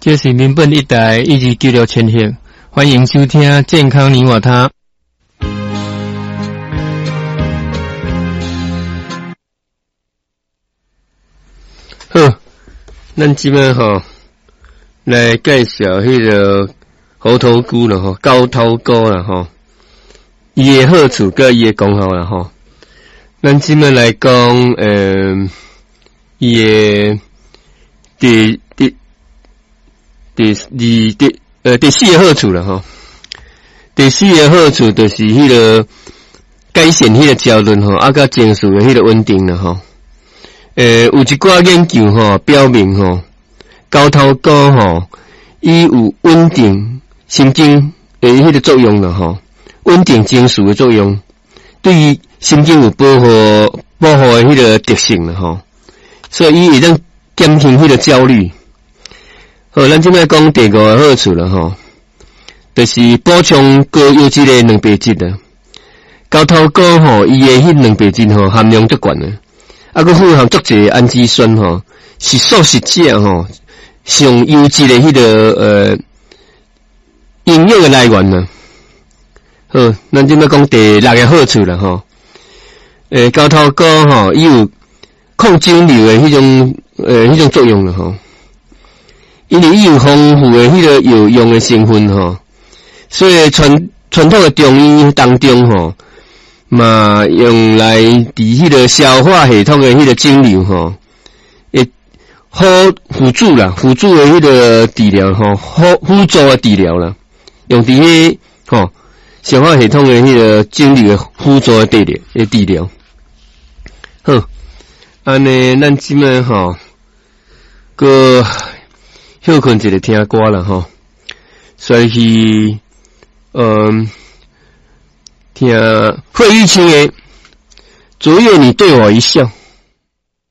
这是民本一台1296千赫，欢迎收听健康你我他。好，咱即摆吼来介绍迄个猴头菇啦吼，高头菇啦吼，伊诶好处甲伊诶功效啦吼。咱即摆来讲伊诶第四个好处啦吼，第四个好處就是迄個改善迄個焦慮吼，啊甲情緒的迄個穩定啦吼。有一寡研究吼表明吼，高頭菇吼，伊有穩定神經的迄個作用啦吼，穩定情緒的作用，對於神經有保護的迄個特性啦吼，所以伊會當減輕迄個焦慮。好，咱即摆讲第五个好处啦吼，就是补充高优质的蛋白质啊。高头菇吼，伊的迄蛋白质吼含量足悬啊，啊，佮富含足济氨基酸吼，是素食者吼上优质的迄个营养的来源啊。好，咱即摆讲第六个好处啦吼，高头菇吼，伊有抗肿瘤的迄种作用啦吼。因为伊有丰富的迄个有用的成分吼，所以传统的中医当中吼，嘛用来伫迄个消化系统的迄个肿瘤吼，会好辅助啦，辅助的迄个治疗吼，辅助的治疗啦，用伫迄吼消化系统的迄个肿瘤的辅助的治疗。好，安尼咱即摆吼个。休困一个听歌啦吼，所以去听费玉清的《昨夜你对我一笑》。